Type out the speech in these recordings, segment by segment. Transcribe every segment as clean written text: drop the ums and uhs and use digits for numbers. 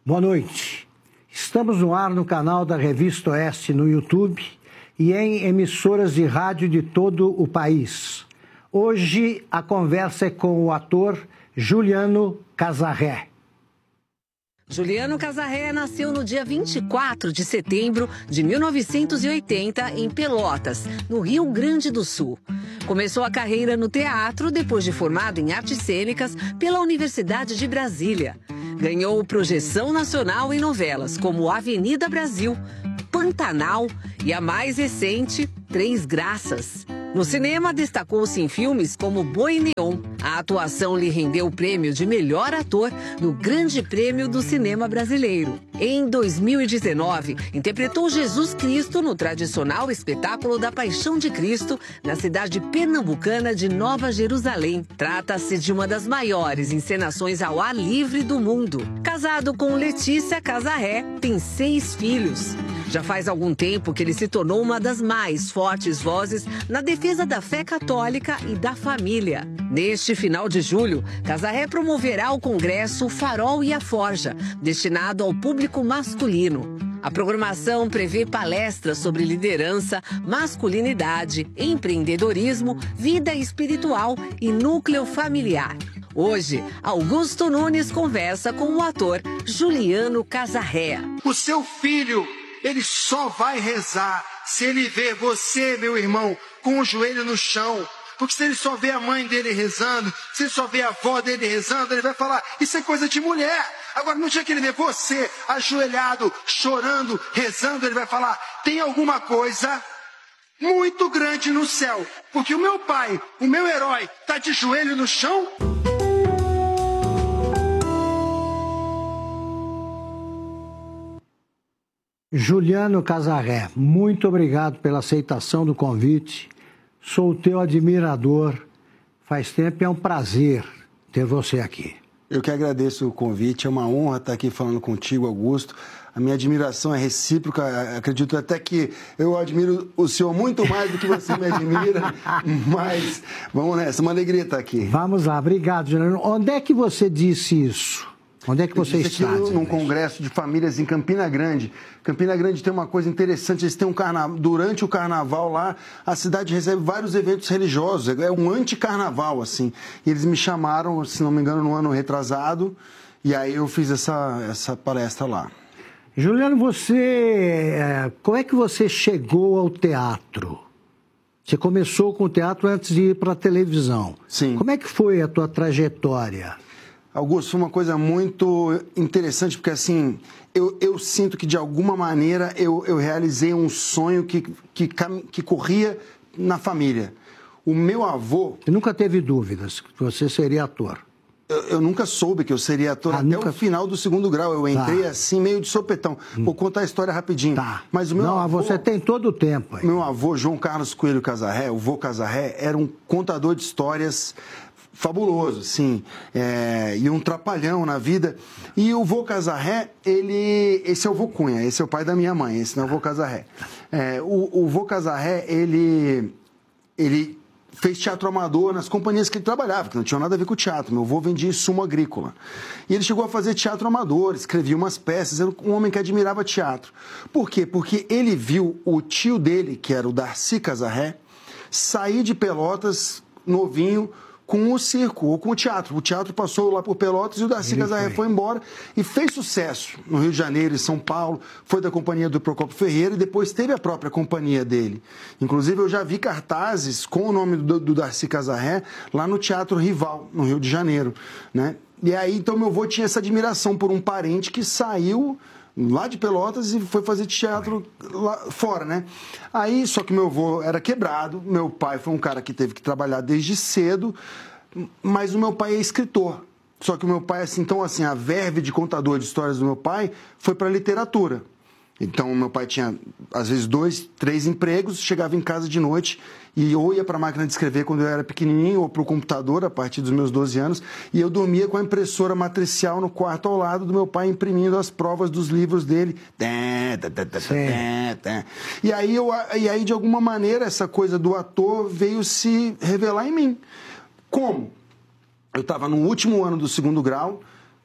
Boa noite. Estamos no ar no canal da Revista Oeste no YouTube e em emissoras de rádio de todo o país. Hoje a conversa é com o ator Juliano Casarré. Juliano Casarré nasceu no dia 24 de setembro de 1980 em Pelotas, no Rio Grande do Sul. Começou a carreira no teatro depois de formado em artes cênicas pela Universidade de Brasília. Ganhou projeção nacional em novelas como Avenida Brasil, Pantanal e a mais recente, Três Graças. No cinema, destacou-se em filmes como Boi Neon. A atuação lhe rendeu o prêmio de melhor ator no Grande Prêmio do Cinema Brasileiro. Em 2019, interpretou Jesus Cristo no tradicional espetáculo da Paixão de Cristo, na cidade pernambucana de Nova Jerusalém. Trata-se de uma das maiores encenações ao ar livre do mundo. Casado com Letícia Casarré, tem 6 filhos. Já faz algum tempo que ele se tornou uma das mais fortes vozes na defesa da fé católica e da família. Neste final de julho, Casarré promoverá o congresso Farol e a Forja, destinado ao público masculino. A programação prevê palestras sobre liderança, masculinidade, empreendedorismo, vida espiritual e núcleo familiar. Hoje, Augusto Nunes conversa com o ator Juliano Casarré. O seu filho, ele só vai rezar se ele ver você, meu irmão, com o joelho no chão. Porque se ele só vê a mãe dele rezando, se ele só vê a avó dele rezando, ele vai falar, isso é coisa de mulher. Agora, no dia que ele vê você ajoelhado, chorando, rezando, ele vai falar, tem alguma coisa muito grande no céu. Porque o meu pai, o meu herói, está de joelho no chão. Juliano Casarré, muito obrigado pela aceitação do convite. Sou teu admirador. Faz tempo e é um prazer ter você aqui. Eu que agradeço o convite. É uma honra estar aqui falando contigo, Augusto. A minha admiração é recíproca. Acredito até que eu admiro o senhor muito mais do que você me admira. Mas vamos nessa. Uma alegria estar aqui. Vamos lá. Obrigado, Juliano. Onde é que você disse isso? Onde é que você está? Num congresso de famílias em Campina Grande. Campina Grande tem uma coisa interessante, eles têm um carnaval. Durante o carnaval lá, a cidade recebe vários eventos religiosos. É um anti-carnaval, assim. E eles me chamaram, se não me engano, no ano retrasado. E aí eu fiz essa palestra lá. Juliano, como é que você chegou ao teatro? Você começou com o teatro antes de ir para a televisão. Sim. Como é que foi a tua trajetória? Augusto, foi uma coisa muito interessante, porque assim, eu sinto que de alguma maneira eu realizei um sonho que corria na família. O meu avô... Você nunca teve dúvidas que você seria ator? Eu nunca soube que eu seria ator o final do 2º grau. Eu entrei assim, meio de sopetão. Vou contar a história rapidinho. Tá. Mas o meu avô, você tem todo o tempo aí. Meu avô, João Carlos Coelho Casarré, o vô Casarré, era um contador de histórias fabuloso, sim, e um trapalhão na vida. E o vô Casarré, esse é o vô Cunha, esse é o pai da minha mãe, esse não é o vô Casarré. O vô Casarré, ele fez teatro amador nas companhias que ele trabalhava, que não tinha nada a ver com o teatro. Meu avô vendia insumo agrícola. E ele chegou a fazer teatro amador, escrevia umas peças, era um homem que admirava teatro. Por quê? Porque ele viu o tio dele, que era o Darcy Casarré, sair de Pelotas, novinho, com o circo ou com o teatro. O teatro passou lá por Pelotas e o Darcy Casarré foi embora e fez sucesso no Rio de Janeiro e São Paulo. Foi da companhia do Procópio Ferreira e depois teve a própria companhia dele. Inclusive, eu já vi cartazes com o nome do Darcy Casarré lá no Teatro Rival, no Rio de Janeiro, né? E aí, então, meu avô tinha essa admiração por um parente que saiu lá de Pelotas e foi fazer teatro lá fora, né? Aí, só que meu avô era quebrado, meu pai foi um cara que teve que trabalhar desde cedo, mas o meu pai é escritor. Só que o meu pai, então, a verve de contador de histórias do meu pai foi para literatura. Então, meu pai tinha, às vezes, 2, 3 empregos, chegava em casa de noite e ou ia para a máquina de escrever quando eu era pequenininho ou para o computador a partir dos meus 12 anos e eu dormia com a impressora matricial no quarto ao lado do meu pai imprimindo as provas dos livros dele. E aí, de alguma maneira, essa coisa do ator veio se revelar em mim. Como? Eu estava no último ano do 2º grau,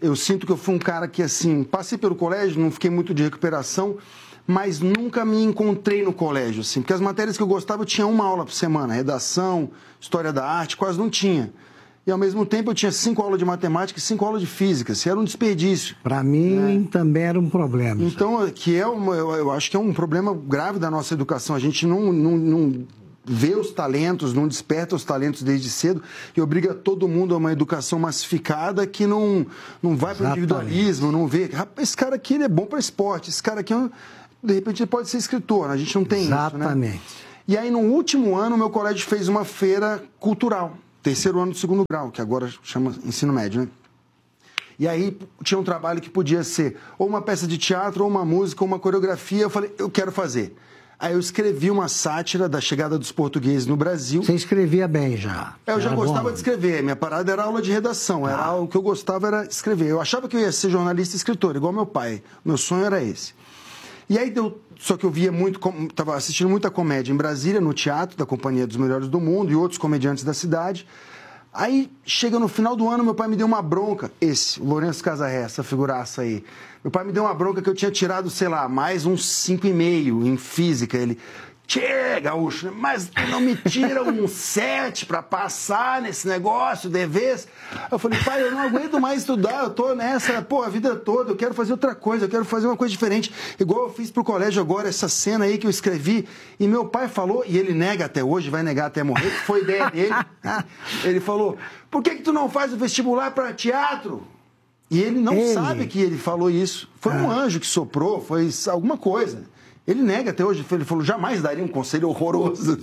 Eu sinto que eu fui um cara que, assim, passei pelo colégio, não fiquei muito de recuperação, mas nunca me encontrei no colégio, assim, porque as matérias que eu gostava eu tinha uma aula por semana, redação, história da arte, quase não tinha. E, ao mesmo tempo, eu tinha 5 aulas de matemática e 5 aulas de física. Isso era um desperdício. Para mim, também era um problema. Então, eu acho que é um problema grave da nossa educação. A gente não vê os talentos, não desperta os talentos desde cedo e obriga todo mundo a uma educação massificada que não vai para o individualismo, não vê. Rapaz, esse cara aqui ele é bom para esporte, esse cara aqui, de repente, ele pode ser escritor. A gente não tem isso, né? Exatamente. E aí, no último ano, meu colégio fez uma feira cultural. 3º ano do 2º grau, que agora chama ensino médio, né? E aí tinha um trabalho que podia ser ou uma peça de teatro, ou uma música, ou uma coreografia. Eu falei, eu quero fazer. Aí eu escrevi uma sátira da chegada dos portugueses no Brasil. Você escrevia bem já? Eu já gostava de escrever. Minha parada era aula de redação. O que eu gostava era escrever. Eu achava que eu ia ser jornalista e escritor, igual meu pai. Meu sonho era esse. E aí só que eu via estava assistindo muita comédia em Brasília, no teatro da Companhia dos Melhores do Mundo e outros comediantes da cidade. Aí, chega no final do ano, meu pai me deu uma bronca. O Lourenço Casarré, essa figuraça aí. Meu pai me deu uma bronca que eu tinha tirado, sei lá, mais uns 5,5 em física. Ele, tchê, gaúcho, mas tu não me tira um 7 pra passar nesse negócio de vez? Eu falei, pai, eu não aguento mais estudar, eu tô nessa, a vida toda, eu quero fazer outra coisa, eu quero fazer uma coisa diferente. Igual eu fiz pro colégio agora, essa cena aí que eu escrevi, e meu pai falou, e ele nega até hoje, vai negar até morrer, que foi ideia dele. Ele falou, por que tu não faz o vestibular para teatro? E ele não sabe que ele falou isso. Foi um anjo que soprou, foi alguma coisa. Ele nega até hoje, ele falou, jamais daria um conselho horroroso.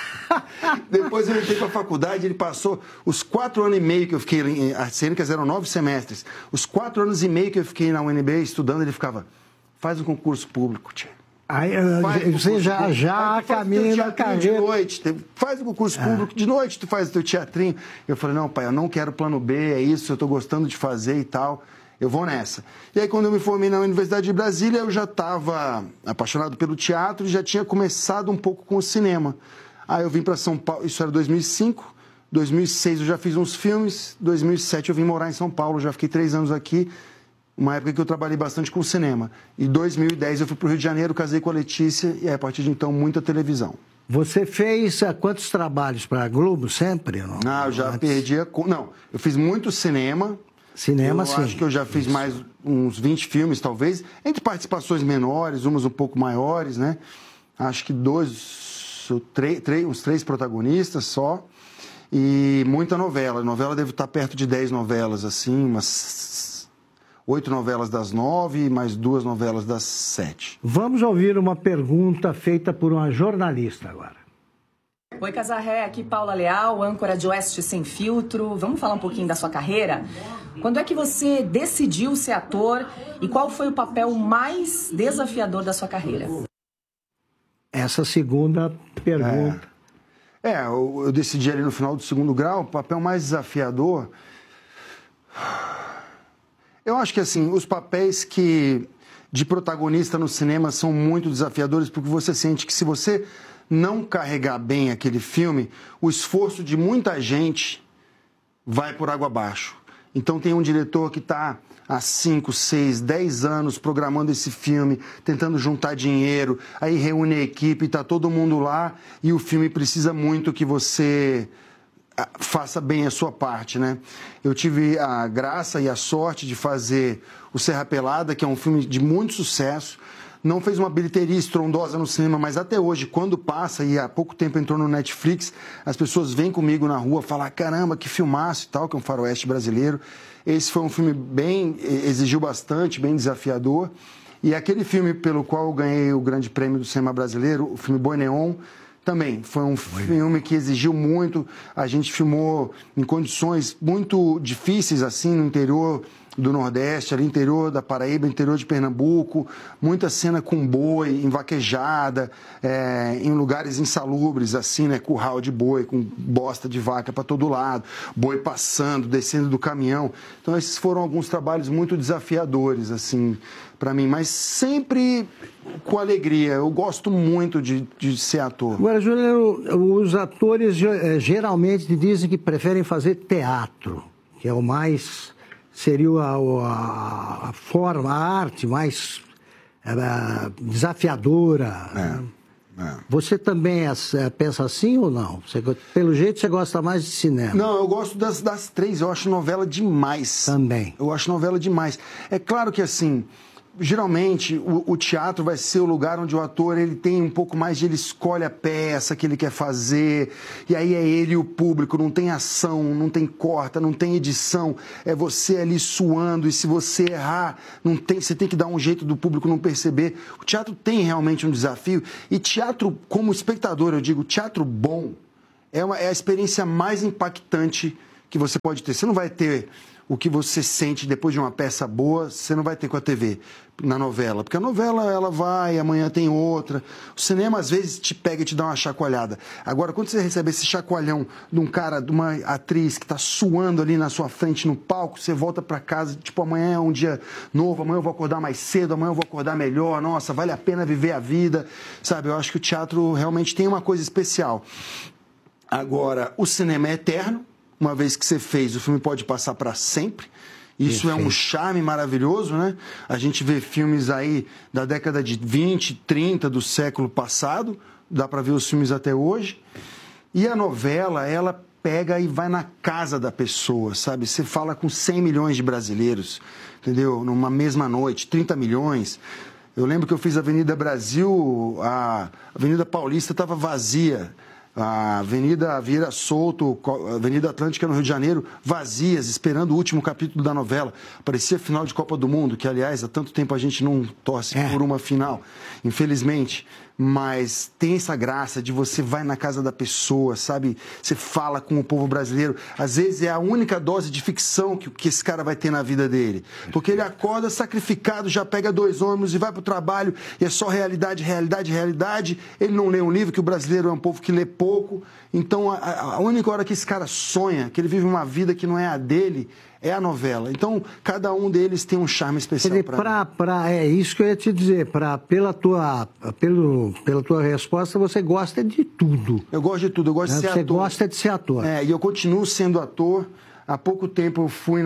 Depois eu entrei para a faculdade, ele passou os 4 anos e meio que eu fiquei, as cênicas eram 9 semestres, os 4 anos e meio que eu fiquei na UNB estudando, ele ficava, faz um concurso público, tia. Aí você já caminha na carreira. De noite, faz o concurso público, de noite tu faz o teu teatrinho. Eu falei, não, pai, eu não quero plano B, é isso, eu estou gostando de fazer e tal, eu vou nessa. E aí, quando eu me formei na Universidade de Brasília, eu já estava apaixonado pelo teatro e já tinha começado um pouco com o cinema. Aí eu vim para São Paulo, isso era 2005, 2006 eu já fiz uns filmes, 2007 eu vim morar em São Paulo, já fiquei 3 anos aqui, uma época que eu trabalhei bastante com cinema. Em 2010 eu fui para o Rio de Janeiro, casei com a Letícia e aí, a partir de então muita televisão. Você fez quantos trabalhos para a Globo sempre? Não? Eu já perdi a... Não, eu fiz muito cinema. Cinema, sim. Eu acho que eu já fiz mais uns 20 filmes, talvez, entre participações menores, umas um pouco maiores, né? Acho que uns 3 protagonistas só. E muita novela. A novela deve estar perto de 10 novelas, assim, umas 8 novelas das 9 e mais 2 novelas das 7. Vamos ouvir uma pergunta feita por uma jornalista agora. Oi, Casarré, aqui Paula Leal, âncora de Oeste Sem Filtro. Vamos falar um pouquinho da sua carreira? Quando é que você decidiu ser ator e qual foi o papel mais desafiador da sua carreira? Essa segunda pergunta. Eu decidi ali no final do 2º grau, o papel mais desafiador... Eu acho que, assim, os papéis de protagonista no cinema são muito desafiadores porque você sente que se você não carregar bem aquele filme, o esforço de muita gente vai por água abaixo. Então tem um diretor que está há 5, 6, 10 anos programando esse filme, tentando juntar dinheiro, aí reúne a equipe, está todo mundo lá e o filme precisa muito que você... faça bem a sua parte, né? Eu tive a graça e a sorte de fazer o Serra Pelada, que é um filme de muito sucesso. Não fez uma bilheteria estrondosa no cinema, mas até hoje, quando passa, e há pouco tempo entrou no Netflix, as pessoas vêm comigo na rua falar, caramba, que filmaço e tal, que é um faroeste brasileiro. Esse foi um filme exigiu bastante, bem desafiador. E aquele filme pelo qual eu ganhei o grande prêmio do cinema brasileiro, o filme Boi Neon, também foi um filme que exigiu muito. A gente filmou em condições muito difíceis, assim, no interior do Nordeste, ali interior da Paraíba, interior de Pernambuco, muita cena com boi, em vaquejada, em lugares insalubres, assim, né, curral de boi, com bosta de vaca para todo lado, boi passando, descendo do caminhão. Então, esses foram alguns trabalhos muito desafiadores, assim, para mim, mas sempre com alegria. Eu gosto muito de ser ator. Agora, Juliano, os atores geralmente dizem que preferem fazer teatro, que é o mais seria a forma, a arte mais desafiadora. Você também pensa assim ou não? Pelo jeito você gosta mais de cinema. Não, eu gosto das três. Eu acho novela demais. Também. Eu acho novela demais. É claro que assim, geralmente o teatro vai ser o lugar onde o ator ele tem um pouco mais de... Ele escolhe a peça que ele quer fazer, e aí é ele e o público, não tem ação, não tem corta, não tem edição, é você ali suando, e se você errar, você tem que dar um jeito do público não perceber. O teatro tem realmente um desafio, e teatro, como espectador, eu digo, teatro bom é a experiência mais impactante que você pode ter. Você não vai ter o que você sente depois de uma peça boa, você não vai ter com a TV, na novela. Porque a novela, ela vai, amanhã tem outra. O cinema, às vezes, te pega e te dá uma chacoalhada. Agora, quando você recebe esse chacoalhão de um cara, de uma atriz que está suando ali na sua frente no palco, você volta para casa, tipo, amanhã é um dia novo, amanhã eu vou acordar mais cedo, amanhã eu vou acordar melhor, nossa, vale a pena viver a vida, sabe? Eu acho que o teatro realmente tem uma coisa especial. Agora, o cinema é eterno. Uma vez que você fez, o filme pode passar para sempre. Isso Perfeito. É um charme maravilhoso, né? A gente vê filmes aí da década de 20, 30 do século passado, dá para ver os filmes até hoje. E a novela, ela pega e vai na casa da pessoa, sabe? Você fala com 100 milhões de brasileiros, entendeu? Numa mesma noite, 30 milhões. Eu lembro que eu fiz Avenida Brasil, a Avenida Paulista estava vazia. A Avenida Vieira Solto, a Avenida Atlântica no Rio de Janeiro, vazias, esperando o último capítulo da novela. Parecia final de Copa do Mundo, que, aliás, há tanto tempo a gente não torce por uma final, infelizmente. Mas tem essa graça de você vai na casa da pessoa, sabe? Você fala com o povo brasileiro. Às vezes é a única dose de ficção que esse cara vai ter na vida dele. Porque ele acorda sacrificado, já pega 2 ônibus e vai pro trabalho, e é só realidade, realidade, realidade. Ele não lê um livro, que o brasileiro é um povo que lê pouco. Então, a única hora que esse cara sonha, que ele vive uma vida que não é a dele, é a novela. Então, cada um deles tem um charme especial para mim. É isso que eu ia te dizer. Pela tua resposta, você gosta de tudo. Eu gosto de tudo. Eu gosto de ser ator. Você gosta de ser ator. E eu continuo sendo ator. Há pouco tempo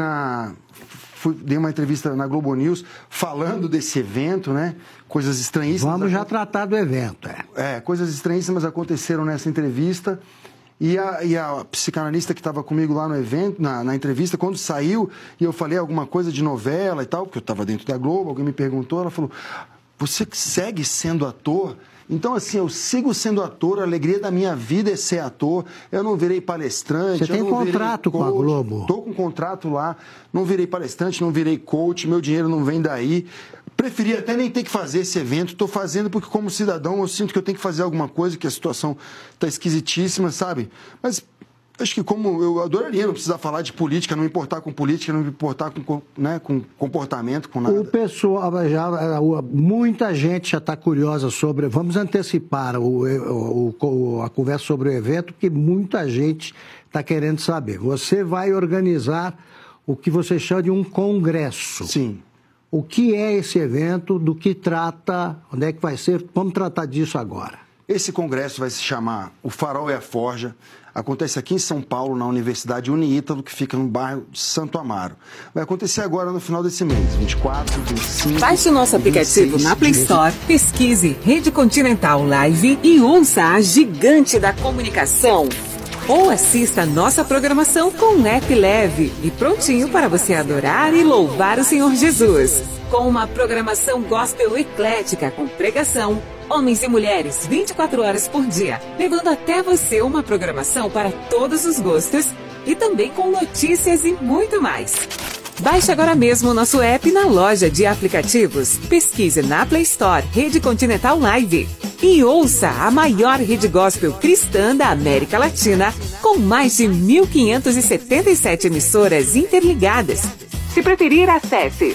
eu dei uma entrevista na Globo News falando desse evento, né? Coisas estranhíssimas. Vamos já tratar do evento. Coisas estranhíssimas aconteceram nessa entrevista. E a psicanalista que estava comigo lá no evento, na entrevista, quando saiu, e eu falei alguma coisa de novela e tal, porque eu estava dentro da Globo, alguém me perguntou, ela falou, você segue sendo ator? Então, assim, eu sigo sendo ator, a alegria da minha vida é ser ator, eu não virei palestrante. Você tem contrato com a Globo? Estou com contrato lá, não virei palestrante, não virei coach, meu dinheiro não vem daí. Preferia até nem ter que fazer esse evento, estou fazendo porque como cidadão eu sinto que eu tenho que fazer alguma coisa, que a situação está esquisitíssima, sabe? Mas acho que como eu adoraria não precisar falar de política, não me importar com política, não me importar com comportamento, com nada. O pessoal, muita gente já está curiosa sobre... Vamos antecipar a conversa sobre o evento, porque muita gente está querendo saber. Você vai organizar o que você chama de um congresso. Sim. O que é esse evento? Do que trata? Onde é que vai ser? Vamos tratar disso agora. Esse congresso vai se chamar O Farol e a Forja. Acontece aqui em São Paulo, na Universidade Uniítalo, que fica no bairro de Santo Amaro. Vai acontecer agora no final desse mês, 24, 25... Baixe o nosso aplicativo na Play Store, pesquise Rede Continental Live e ouça a gigante da comunicação. Ou assista a nossa programação com um app leve e prontinho para você adorar e louvar o Senhor Jesus. Com uma programação gospel eclética, com pregação, homens e mulheres 24 horas por dia, levando até você uma programação para todos os gostos e também com notícias e muito mais. Baixe agora mesmo o nosso app na loja de aplicativos. Pesquise na Play Store Rede Continental Live. E ouça a maior rede gospel cristã da América Latina, com mais de 1.577 emissoras interligadas. Se preferir, acesse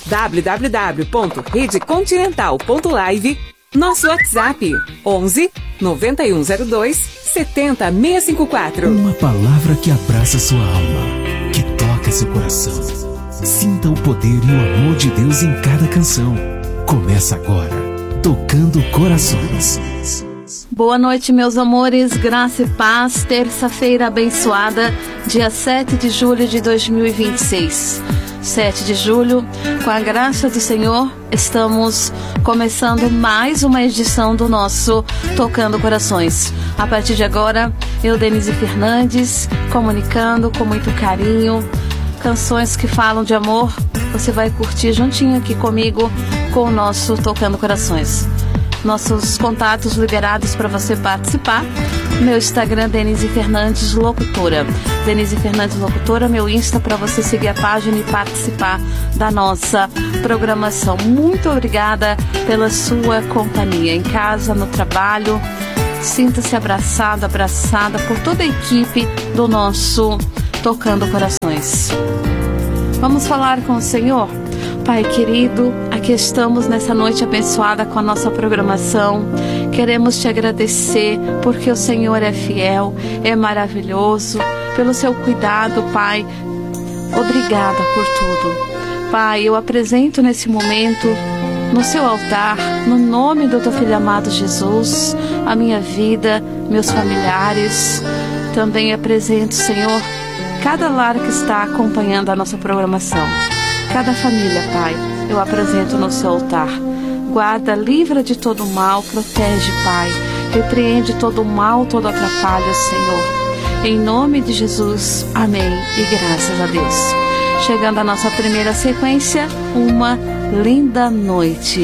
www.redecontinental.live, nosso WhatsApp 11 9102 70654. Uma palavra que abraça sua alma, que toca seu coração. Sinta o poder e o amor de Deus em cada canção. Começa agora, Tocando Corações. Boa noite, meus amores, graça e paz. Terça-feira abençoada, dia 7 de julho de 2026. 7 de julho. Com a graça do Senhor, estamos começando mais uma edição do nosso Tocando Corações. A partir de agora, eu, Denise Fernandes, comunicando com muito carinho, canções que falam de amor. Você vai curtir juntinho aqui comigo com o nosso Tocando Corações. Nossos contatos liberados para você participar. Meu Instagram, Denise Fernandes Locutora. Denise Fernandes Locutora, meu Insta, para você seguir a página e participar da nossa programação. Muito obrigada pela sua companhia, em casa, no trabalho. Sinta-se abraçado, abraçada por toda a equipe do nosso Tocando Corações. Vamos falar com o Senhor? Pai querido, aqui estamos nessa noite abençoada com a nossa programação. Queremos te agradecer porque o Senhor é fiel, é maravilhoso, pelo seu cuidado, Pai. Obrigada por tudo. Pai, eu apresento nesse momento, no seu altar, no nome do teu Filho amado Jesus, a minha vida, meus familiares. Também apresento, Senhor, cada lar que está acompanhando a nossa programação. Cada família, Pai, eu apresento no seu altar. Guarda, livra de todo mal, protege, Pai. Repreende todo mal, todo atrapalho, Senhor. Em nome de Jesus, amém e graças a Deus. Chegando à nossa primeira sequência, uma linda noite.